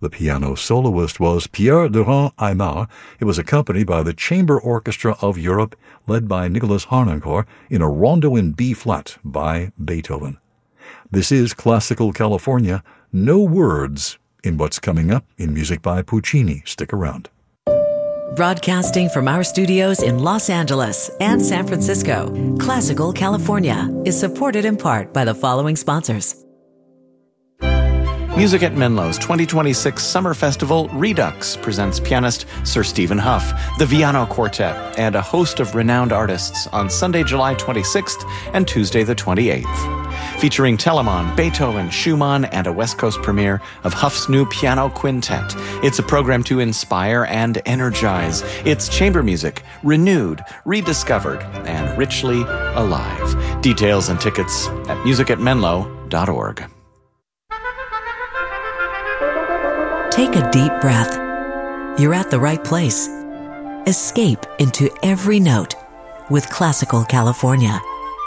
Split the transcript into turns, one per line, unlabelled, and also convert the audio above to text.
The piano soloist was Pierre Durand Aimard. It was accompanied by the Chamber Orchestra of Europe, led by Nicholas Harnoncourt, in a rondo in B-flat by Beethoven. This is Classical California. No words in what's coming up in music by Puccini. Stick around.
Broadcasting from our studios in Los Angeles and San Francisco, Classical California is supported in part by the following sponsors.
Music at Menlo's 2026 Summer Festival Redux presents pianist Sir Stephen Huff, the Viano Quartet, and a host of renowned artists on Sunday, July 26th and Tuesday the 28th. Featuring Telemann, Beethoven, Schumann, and a West Coast premiere of Huff's new piano quintet. It's a program to inspire and energize. It's chamber music, renewed, rediscovered, and richly alive. Details and tickets at musicatmenlo.org.
Take a deep breath. You're at the right place. Escape into every note with Classical California.